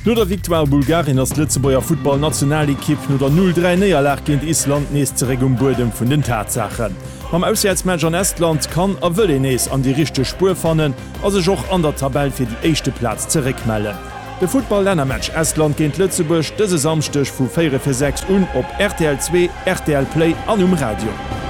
No der Victoire Bulgarien ass Lützebauer Football-Nationalekipp no der 0-3 Neierlag ginint Island nees Regumburdem vun den Tatsachen. Am Ausjäitsmatch an Estland kann a wëlle nees an die richchte Spur fannen, as se joch an der Tabelle fir die échte Platz zerekmellen. De Football-Lännermatch Estland géint Lützebusch dëse Samstech vu 4:6 op RTL 2, RTL Play an Radio.